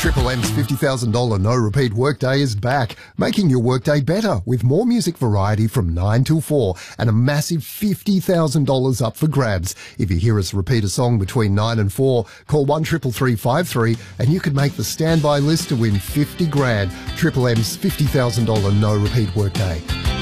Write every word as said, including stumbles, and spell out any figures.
Triple M's fifty thousand dollars no-repeat workday is back, making your workday better with more music variety from nine till four and a massive fifty thousand dollars up for grabs. If you hear us repeat a song between nine and four, call one triple three five three and you could make the standby list to win fifty grand. Triple M's fifty thousand dollars no-repeat workday.